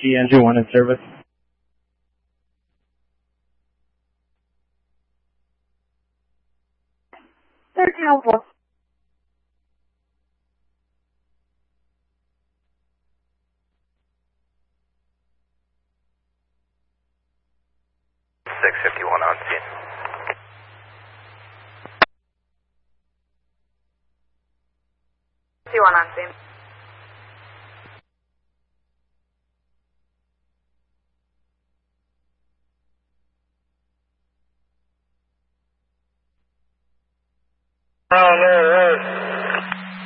Whiskey, engine 1 in service. Helpful. On scene. 51 on scene. Oh, no.